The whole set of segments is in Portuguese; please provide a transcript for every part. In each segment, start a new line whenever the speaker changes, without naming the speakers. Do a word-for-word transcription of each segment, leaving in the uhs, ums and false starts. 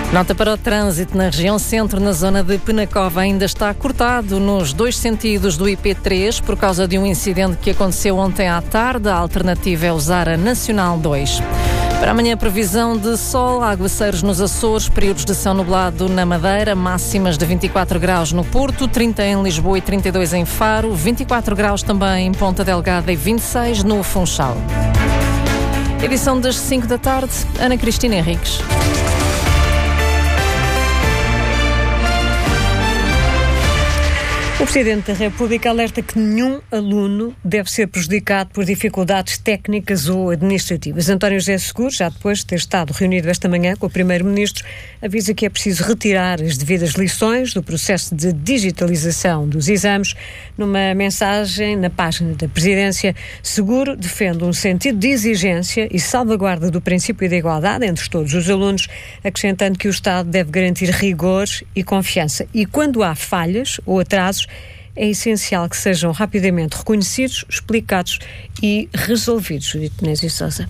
Nota para o trânsito na região centro, na zona de Penacova, ainda está cortado nos dois sentidos do I P três por causa de um incidente que aconteceu ontem à tarde. A alternativa é usar a Nacional dois. Para amanhã, previsão de sol, aguaceiros nos Açores, períodos de céu nublado na Madeira, máximas de vinte e quatro graus no Porto, trinta em Lisboa e trinta e dois em Faro, vinte e quatro graus também em Ponta Delgada e vinte e seis no Funchal. Edição das cinco da tarde, Ana Cristina Henriques. O Presidente da República alerta que nenhum aluno deve ser prejudicado por dificuldades técnicas ou administrativas. António José Seguro, já depois de ter estado reunido esta manhã com o Primeiro-Ministro, avisa que é preciso retirar as devidas lições do processo de digitalização dos exames. Numa mensagem na página da Presidência, Seguro defende um sentido de exigência e salvaguarda do princípio da igualdade entre todos os alunos, acrescentando que o Estado deve garantir rigor e confiança. E quando há falhas ou atrasos, é essencial que sejam rapidamente reconhecidos, explicados e resolvidos. Judite Nézio Sousa.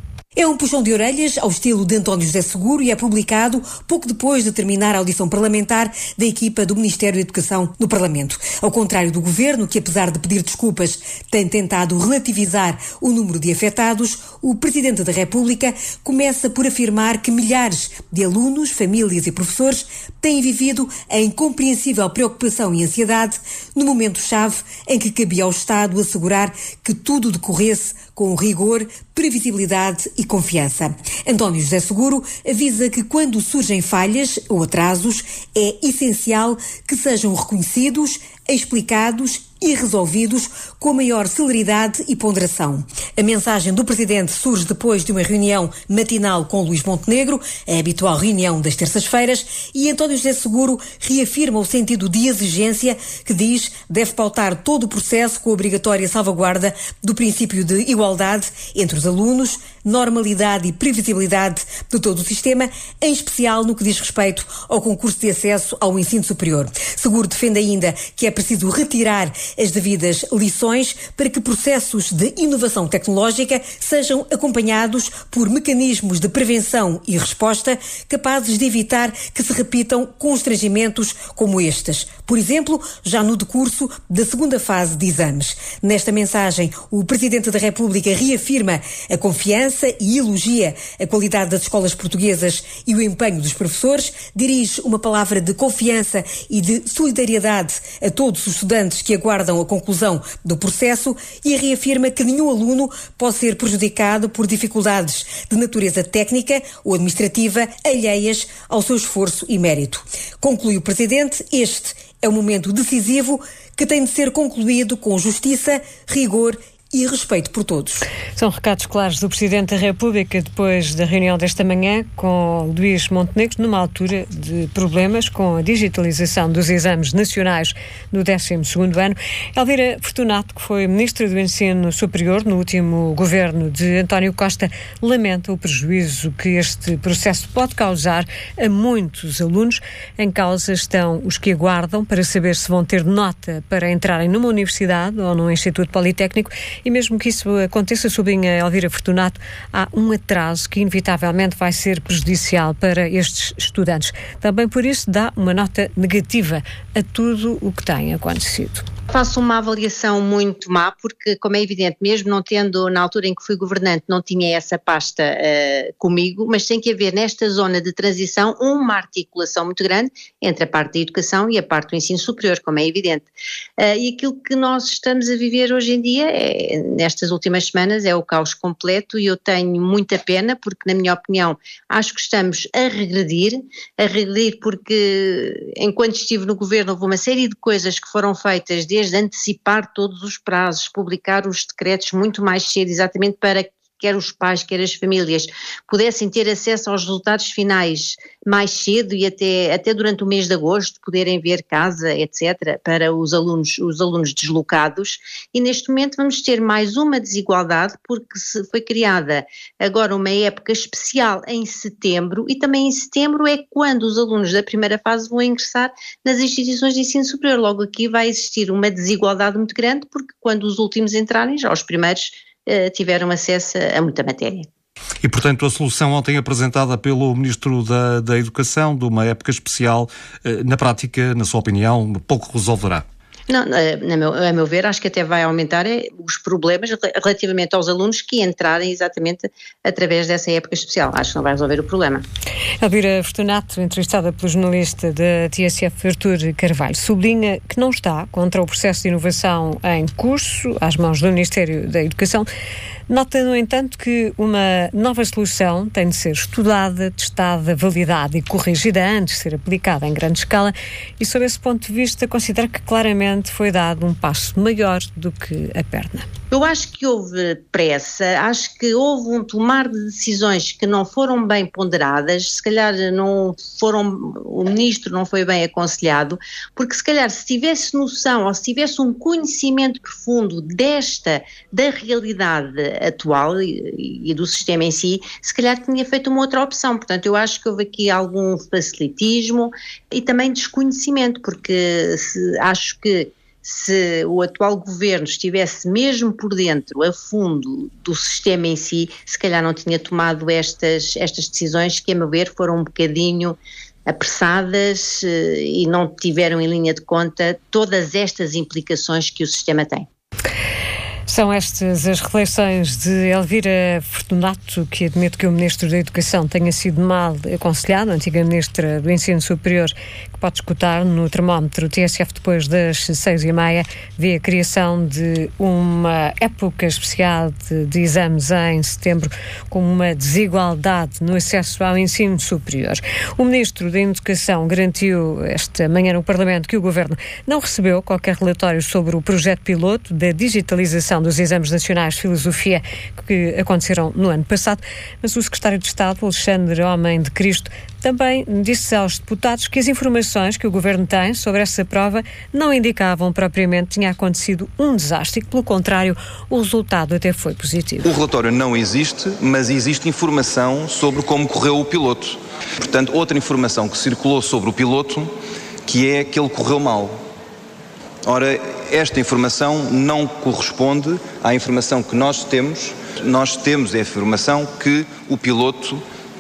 É um puxão de orelhas ao estilo de António José Seguro e é publicado pouco depois de terminar a audição parlamentar da equipa do Ministério da Educação no Parlamento. Ao contrário do Governo, que apesar de pedir desculpas tem tentado relativizar o número de afetados, o Presidente da República começa por afirmar que milhares de alunos, famílias e professores têm vivido a incompreensível preocupação e ansiedade no momento-chave em que cabia ao Estado assegurar que tudo decorresse com rigor, previsibilidade e confiança. António José Seguro avisa que quando surgem falhas ou atrasos, é essencial que sejam reconhecidos, explicados e resolvidos com a maior celeridade e ponderação. A mensagem do Presidente surge depois de uma reunião matinal com Luís Montenegro, a habitual reunião das terças-feiras, e António José Seguro reafirma o sentido de exigência que diz deve pautar todo o processo com a obrigatória salvaguarda do princípio de igualdade entre os alunos, normalidade e previsibilidade de todo o sistema, em especial no que diz respeito ao concurso de acesso ao ensino superior. Seguro defende ainda que é preciso retirar as devidas lições para que processos de inovação tecnológica sejam acompanhados por mecanismos de prevenção e resposta capazes de evitar que se repitam constrangimentos como estes. Por exemplo, já no decurso da segunda fase de exames. Nesta mensagem, o Presidente da República reafirma a confiança e elogia a qualidade das escolas portuguesas e o empenho dos professores, dirige uma palavra de confiança e de solidariedade a todos os estudantes que aguardam a conclusão do processo e reafirma que nenhum aluno pode ser prejudicado por dificuldades de natureza técnica ou administrativa alheias ao seu esforço e mérito. Conclui o Presidente, este é um momento decisivo que tem de ser concluído com justiça, rigor e respeito por todos.
São recados claros do Presidente da República depois da reunião desta manhã com Luís Montenegro, numa altura de problemas com a digitalização dos exames nacionais no décimo segundo ano. Elvira Fortunato, que foi Ministra do Ensino Superior no último governo de António Costa, lamenta o prejuízo que este processo pode causar a muitos alunos. Em causa estão os que aguardam para saber se vão ter nota para entrarem numa universidade ou num instituto politécnico. E mesmo que isso aconteça, sublinha Elvira Fortunato, há um atraso que inevitavelmente vai ser prejudicial para estes estudantes. Também por isso dá uma nota negativa a tudo o que tem acontecido.
Faço uma avaliação muito má, porque, como é evidente, mesmo não tendo, na altura em que fui governante, não tinha essa pasta uh, comigo, mas tem que haver nesta zona de transição uma articulação muito grande entre a parte da educação e a parte do ensino superior, como é evidente. Uh, e aquilo que nós estamos a viver hoje em dia, é, nestas últimas semanas, é o caos completo, e eu tenho muita pena, porque, na minha opinião, acho que estamos a regredir, a regredir porque, enquanto estive no governo, houve uma série de coisas que foram feitas desde desde antecipar todos os prazos, publicar os decretos muito mais cedo, exatamente para que quer os pais, quer as famílias, pudessem ter acesso aos resultados finais mais cedo e até, até durante o mês de agosto poderem ver casa, etcétera, para os alunos, os alunos deslocados. E neste momento vamos ter mais uma desigualdade, porque se foi criada agora uma época especial em setembro, e também em setembro é quando os alunos da primeira fase vão ingressar nas instituições de ensino superior. Logo aqui vai existir uma desigualdade muito grande, porque quando os últimos entrarem, já os primeiros tiveram acesso a muita matéria.
E, portanto, a solução ontem apresentada pelo Ministro da, da Educação, de uma época especial, na prática, na sua opinião, pouco resolverá?
Não, a meu, a meu ver, acho que até vai aumentar os problemas relativamente aos alunos que entrarem exatamente através dessa época especial. Acho que não vai resolver o problema.
Elvira Fortunato, entrevistada pelo jornalista da T S F, Artur Carvalho, sublinha que não está contra o processo de inovação em curso, às mãos do Ministério da Educação. Nota, no entanto, que uma nova solução tem de ser estudada, testada, validada e corrigida antes de ser aplicada em grande escala e, sob esse ponto de vista, considera que claramente foi dado um passo maior do que a perna.
Eu acho que houve pressa, acho que houve um tomar de decisões que não foram bem ponderadas, se calhar não foram, o Ministro não foi bem aconselhado, porque se calhar se tivesse noção ou se tivesse um conhecimento profundo desta, da realidade atual e, e do sistema em si, se calhar tinha feito uma outra opção. Portanto, eu acho que houve aqui algum facilitismo e também desconhecimento, porque se, acho que se o atual governo estivesse mesmo por dentro, a fundo, do sistema em si, se calhar não tinha tomado estas, estas decisões que, a meu ver, foram um bocadinho apressadas e não tiveram em linha de conta todas estas implicações que o sistema tem.
São estas as reflexões de Elvira Fortunato, que admite que o Ministro da Educação tenha sido mal aconselhado, a antiga Ministra do Ensino Superior, que pode escutar no termómetro T S F depois das seis e meia, vê a criação de uma época especial de, de exames em setembro, com uma desigualdade no acesso ao ensino superior. O Ministro da Educação garantiu esta manhã no Parlamento que o Governo não recebeu qualquer relatório sobre o projeto piloto da digitalização dos exames nacionais de filosofia que aconteceram no ano passado, mas o secretário de Estado, Alexandre Homem de Cristo, também disse aos deputados que as informações que o Governo tem sobre essa prova não indicavam propriamente que tinha acontecido um desastre e que, pelo contrário, o resultado até foi positivo.
O relatório não existe, mas existe informação sobre como correu o piloto. Portanto, outra informação que circulou sobre o piloto, que é que ele correu mal. Ora, esta informação não corresponde à informação que nós temos. Nós temos a informação que o piloto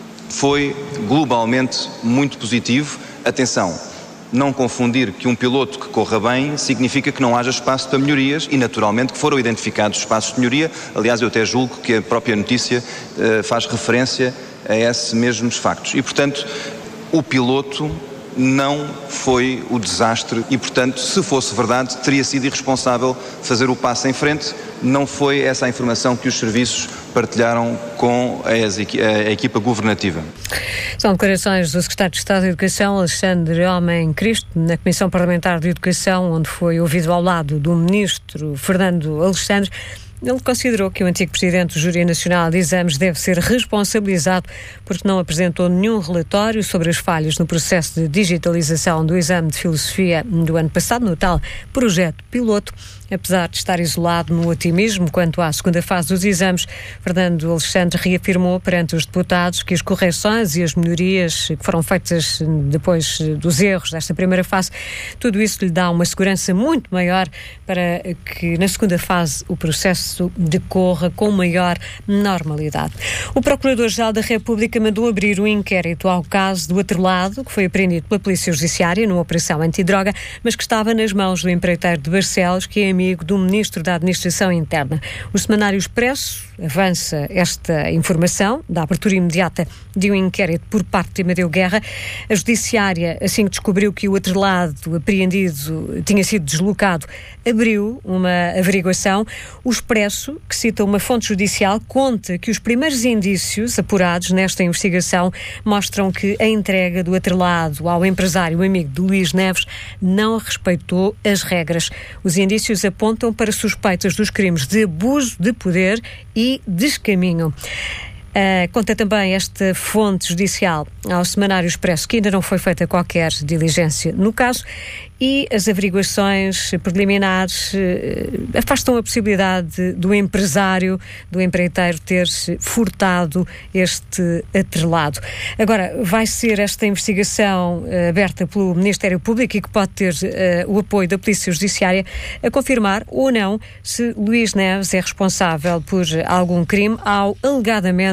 foi globalmente muito positivo. Atenção, não confundir que um piloto que corra bem significa que não haja espaço para melhorias e, naturalmente, que foram identificados espaços de melhoria. Aliás, eu até julgo que a própria notícia uh, faz referência a esses mesmos factos. E, portanto, o piloto não foi o desastre e, portanto, se fosse verdade, teria sido irresponsável fazer o passo em frente. Não foi essa a informação que os serviços partilharam com a, a equipa governativa.
São declarações do secretário de Estado da Educação, Alexandre Homem Cristo, na Comissão Parlamentar de Educação, onde foi ouvido ao lado do ministro Fernando Alexandre. Ele considerou que o antigo presidente do Júri Nacional de Exames deve ser responsabilizado porque não apresentou nenhum relatório sobre as falhas no processo de digitalização do exame de filosofia do ano passado, no tal projeto piloto. Apesar de estar isolado no otimismo quanto à segunda fase dos exames, Fernando Alexandre reafirmou perante os deputados que as correções e as melhorias que foram feitas depois dos erros desta primeira fase, tudo isso lhe dá uma segurança muito maior para que na segunda fase o processo decorra com maior normalidade. O Procurador-Geral da República mandou abrir um inquérito ao caso do atrelado que foi apreendido pela Polícia Judiciária numa operação antidroga, mas que estava nas mãos do empreiteiro de Barcelos, que é amigo do Ministro da Administração Interna. O Semanário Expresso avança esta informação da abertura imediata de um inquérito por parte de Amadeu Guerra. A Judiciária, assim que descobriu que o atrelado apreendido tinha sido deslocado, abriu uma averiguação. O Expresso, que cita uma fonte judicial, conta que os primeiros indícios apurados nesta investigação mostram que a entrega do atrelado ao empresário amigo de Luís Neves não respeitou as regras. Os indícios apontam para suspeitas dos crimes de abuso de poder e descaminho. Uh, conta também esta fonte judicial ao Semanário Expresso que ainda não foi feita qualquer diligência no caso e as averiguações preliminares uh, afastam a possibilidade de, do empresário, do empreiteiro, ter furtado este atrelado. Agora, vai ser esta investigação uh, aberta pelo Ministério Público e que pode ter uh, o apoio da Polícia Judiciária a confirmar ou não se Luís Neves é responsável por algum crime ao alegadamente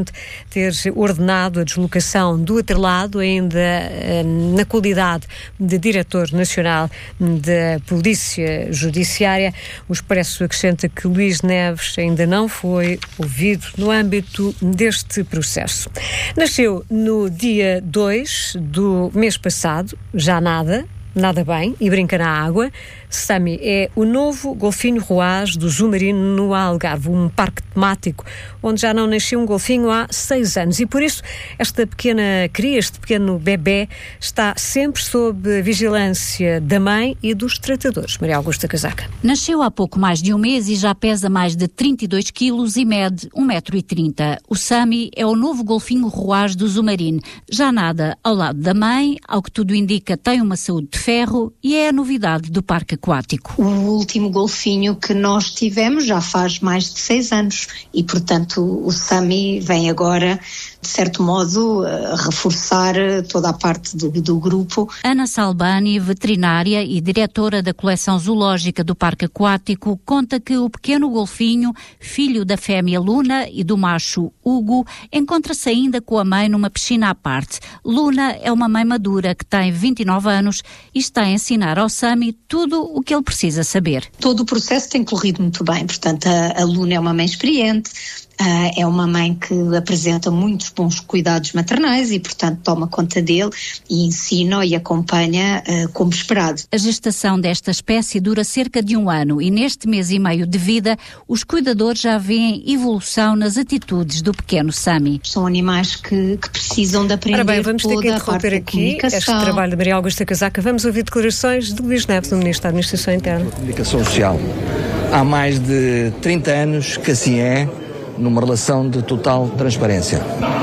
Presidente ter ordenado a deslocação do atrelado, ainda eh, na qualidade de Diretor Nacional da Polícia Judiciária. O Expresso acrescenta que Luís Neves ainda não foi ouvido no âmbito deste processo. Nasceu no dia dois do mês passado, já nada, nada bem, e brinca na água. Sami é o novo golfinho roaz do Zoo Marino no Algarve, um parque temático onde já não nasceu um golfinho há seis anos. E por isso esta pequena cria, este pequeno bebê, está sempre sob a vigilância da mãe e dos tratadores. Maria Augusta Casaca.
Nasceu há pouco mais de um mês e já pesa mais de trinta e dois quilos e mede um metro e trinta. O Sami é o novo golfinho roaz do Zoo Marino. Já nada ao lado da mãe, ao que tudo indica tem uma saúde de ferro e é a novidade do parque aquático.
O último golfinho que nós tivemos já faz mais de seis anos e, portanto, o Sami vem agora, de certo modo, reforçar toda a parte do, do grupo.
Ana Salbani, veterinária e diretora da coleção zoológica do Parque Aquático, conta que o pequeno golfinho, filho da fêmea Luna e do macho Hugo, encontra-se ainda com a mãe numa piscina à parte. Luna é uma mãe madura que tem vinte e nove anos e está a ensinar ao Sami tudo o que ele precisa saber.
Todo o processo tem corrido muito bem, portanto a, a Luna é uma mãe experiente, Uh, é uma mãe que apresenta muitos bons cuidados maternais e, portanto, toma conta dele e ensina e acompanha uh, como esperado.
A gestação desta espécie dura cerca de um ano e neste mês e meio de vida os cuidadores já veem evolução nas atitudes do pequeno Sami.
São animais que, que precisam de aprender.
Ora bem, vamos ter que
interromper
aqui este trabalho de Maria Augusta Casaca. Vamos ouvir declarações de Luís Neves, do Ministro da Administração Interna.
Comunicação Social. Há mais de trinta anos que assim é, numa relação de total transparência.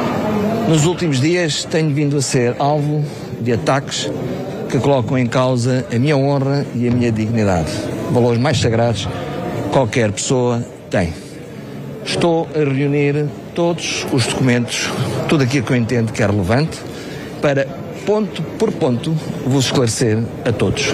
Nos últimos dias tenho vindo a ser alvo de ataques que colocam em causa a minha honra e a minha dignidade, valores mais sagrados que qualquer pessoa tem. Estou a reunir todos os documentos, tudo aquilo que eu entendo que é relevante, para, ponto por ponto, vos esclarecer a todos.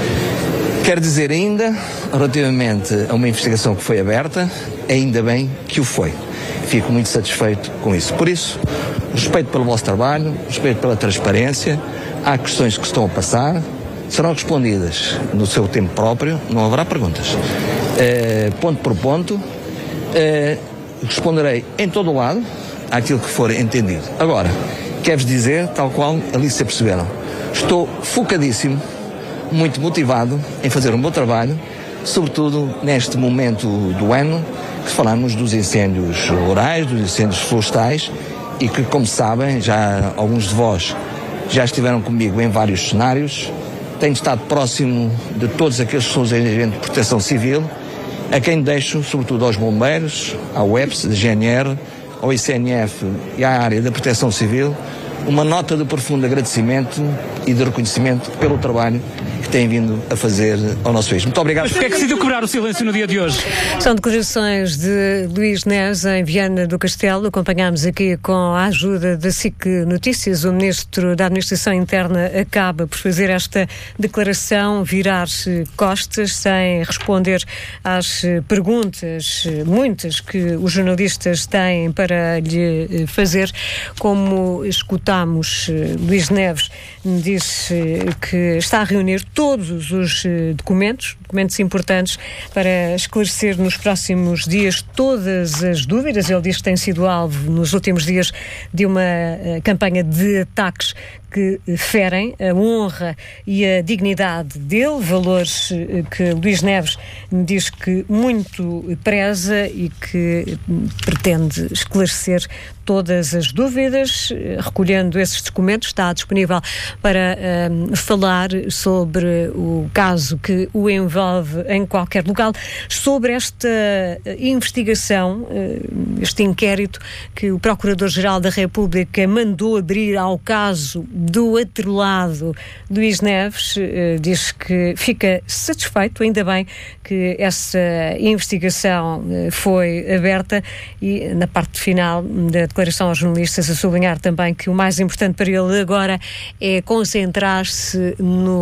Quero dizer ainda, relativamente a uma investigação que foi aberta, ainda bem que o foi. Fico muito satisfeito com isso. Por isso, respeito pelo vosso trabalho, respeito pela transparência. Há questões que estão a passar, serão respondidas no seu tempo próprio, não haverá perguntas. Uh, ponto por ponto, uh, responderei em todo o lado àquilo que for entendido. Agora, quero-vos dizer, tal qual ali se perceberam, estou focadíssimo, muito motivado em fazer um bom trabalho, sobretudo neste momento do ano, que falamos dos incêndios rurais, dos incêndios florestais, e que, como sabem, já alguns de vós já estiveram comigo em vários cenários. Tenho estado próximo de todos aqueles que são os agentes de proteção civil, a quem deixo, sobretudo aos bombeiros, ao E P S, da G N R, ao I C N F e à área da proteção civil, uma nota de profundo agradecimento e de reconhecimento pelo trabalho que têm vindo a fazer ao nosso país. Muito obrigado.
Mas porquê é que decidiu quebrar o silêncio no dia de hoje?
São declarações de Luís Neves em Viana do Castelo. Acompanhámos aqui com a ajuda da S I C Notícias. O Ministro da Administração Interna acaba por fazer esta declaração, virar-se costas, sem responder às perguntas, muitas, que os jornalistas têm para lhe fazer. Como escutámos, Luís Neves disse que está a reunir todos os documentos, documentos importantes, para esclarecer nos próximos dias todas as dúvidas. Ele diz que tem sido alvo nos últimos dias de uma campanha de ataques que ferem a honra e a dignidade dele, valores que Luís Neves diz que muito preza e que pretende esclarecer todas as dúvidas, recolhendo esses documentos. Está disponível para um, falar sobre o caso que o envolve em qualquer local, sobre esta investigação, este inquérito que o Procurador-Geral da República mandou abrir ao caso do atrelado. Luís Neves uh, diz que fica satisfeito, ainda bem que essa investigação uh, foi aberta, e na parte final da declaração aos jornalistas a sublinhar também que o mais importante para ele agora é concentrar-se no tempo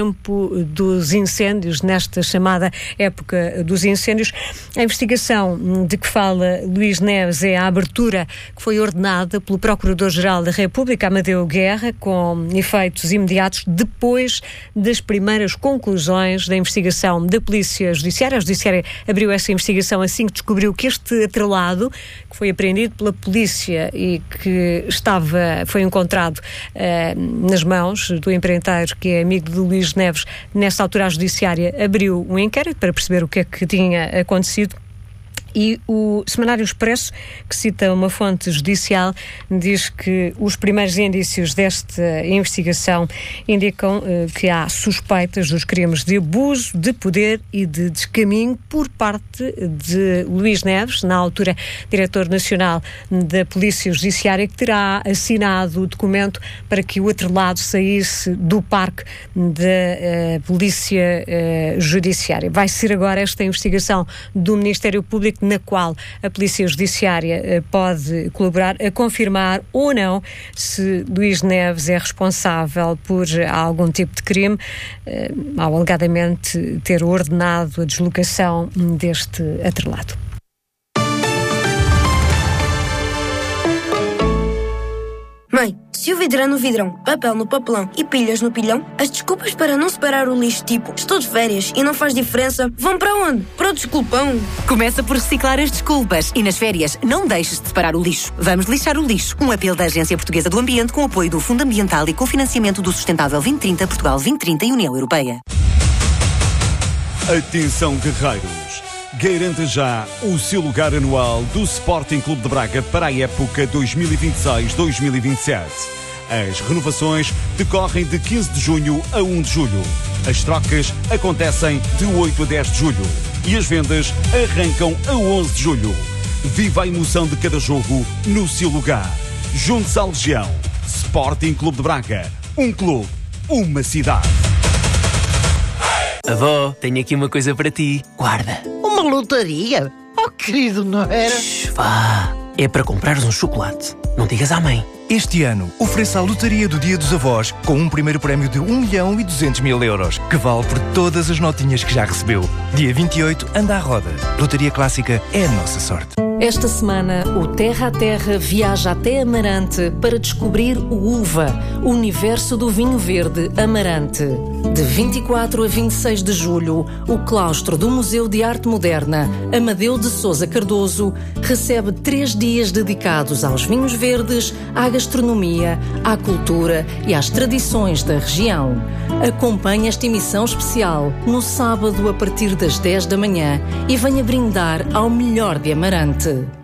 tempo dos incêndios, nesta chamada época dos incêndios. A investigação de que fala Luís Neves é a abertura que foi ordenada pelo Procurador-Geral da República, Amadeu Guerra, com efeitos imediatos depois das primeiras conclusões da investigação da Polícia Judiciária. A Judiciária abriu essa investigação assim que descobriu que este atrelado, que foi apreendido pela polícia e que estava, foi encontrado uh, nas mãos do empreiteiro, que é amigo de Luís Neves, nessa altura a Judiciária abriu um inquérito para perceber o que é que tinha acontecido. E o Semanário Expresso, que cita uma fonte judicial, diz que os primeiros indícios desta investigação indicam uh, que há suspeitas dos crimes de abuso de poder e de descaminho por parte de Luís Neves, na altura Diretor Nacional da Polícia Judiciária, que terá assinado o documento para que o atrelado saísse do parque da uh, Polícia uh, Judiciária. Vai ser agora esta investigação do Ministério Público, na qual a Polícia Judiciária pode colaborar a confirmar ou não se Luís Neves é responsável por algum tipo de crime, ao alegadamente ter ordenado a deslocação deste atrelado.
Mãe, se o vidro é no vidrão, papel no papelão e pilhas no pilhão, as desculpas para não separar o lixo, tipo estou de férias e não faz diferença, vão para onde? Para o desculpão.
Começa por reciclar as desculpas e nas férias não deixes de separar o lixo. Vamos lixar o lixo. Um apelo da Agência Portuguesa do Ambiente com apoio do Fundo Ambiental e cofinanciamento do Sustentável vinte trinta, Portugal vinte trinta e União Europeia.
Atenção, guerreiros! Garanta já o seu lugar anual do Sporting Clube de Braga para a época dois mil e vinte e seis dois mil e vinte e sete. As renovações decorrem de quinze de junho a um de julho. As trocas acontecem de oito a dez de julho. E as vendas arrancam a onze de julho. Viva a emoção de cada jogo no seu lugar. Junte-se à Legião. Sporting Clube de Braga. Um clube, uma cidade.
Avó, tenho aqui uma coisa para ti. Guarda.
Uma lotaria? Oh, querido, não era?
Shhh, vá. É para comprares um chocolate. Não digas à mãe.
Este ano, ofereça a lotaria do Dia dos Avós com um primeiro prémio de um milhão e duzentos mil euros, que vale por todas as notinhas que já recebeu. Dia vinte e oito, anda à roda. Lotaria Clássica é a nossa sorte.
Esta semana, o Terra a Terra viaja até Amarante para descobrir o Uva, o universo do vinho verde Amarante. De vinte e quatro a vinte e seis de julho, o claustro do Museu de Arte Moderna Amadeu de Sousa Cardoso recebe três dias dedicados aos vinhos verdes, à gastronomia, à cultura e às tradições da região. Acompanhe esta emissão especial no sábado a partir das dez da manhã e venha brindar ao melhor de Amarante.